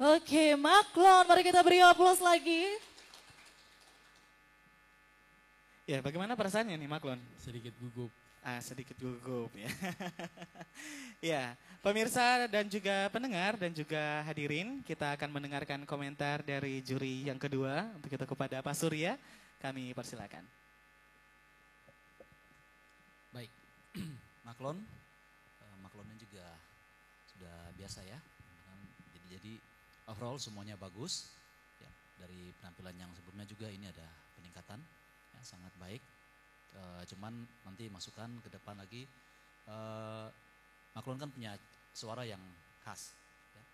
Oke, Maklon, mari kita beri aplaus lagi. Ya, bagaimana perasaannya nih Maklon? Sedikit gugup. Sedikit gugup ya. Ya, pemirsa dan juga pendengar dan juga hadirin, kita akan mendengarkan komentar dari juri yang kedua untuk kita kepada Pak Surya. Kami persilakan. Baik, Maklon, Maklonnya juga sudah biasa ya. Jadi overall semuanya bagus. Ya, dari penampilan yang sebelumnya juga ini ada peningkatan, ya, sangat baik. Cuman nanti masukan ke depan lagi, Maklon kan punya suara yang khas. Ya.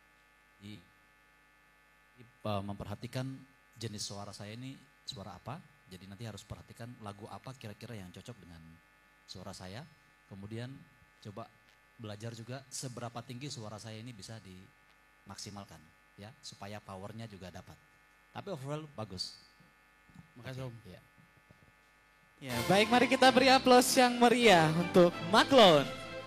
Memperhatikan jenis suara saya ini suara apa, jadi nanti harus perhatikan lagu apa kira-kira yang cocok dengan suara saya. Kemudian coba belajar juga seberapa tinggi suara saya ini bisa dimaksimalkan, ya, supaya powernya juga dapat. Tapi overall bagus. Makasih Om. Ya. Ya, baik, mari kita beri aplaus yang meriah untuk Maklon.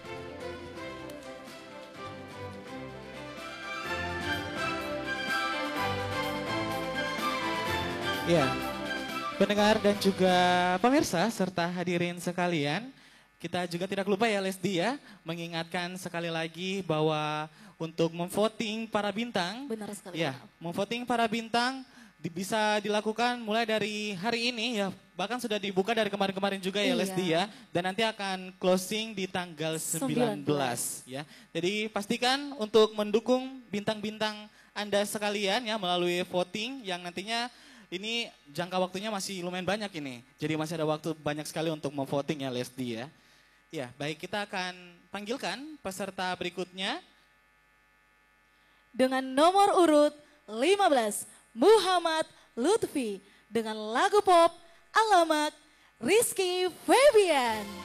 Ya, pendengar dan juga pemirsa serta hadirin sekalian, kita juga tidak lupa ya Lesdi ya, mengingatkan sekali lagi bahwa untuk memvoting para bintang, Benar sekali. ya, memvoting para bintang bisa dilakukan mulai dari hari ini ya, bahkan sudah dibuka dari kemarin-kemarin juga ya Iya. Lesdi ya, dan nanti akan closing di tanggal 19 ya. Jadi pastikan untuk mendukung bintang-bintang Anda sekalian ya melalui voting yang nantinya ini jangka waktunya masih lumayan banyak ini. Jadi masih ada waktu banyak sekali untuk memvoting ya Lesdi ya. Ya, baik, kita akan panggilkan peserta berikutnya. Dengan nomor urut 15, Muhammad Lutfi dengan lagu pop alamat Rizky Febian.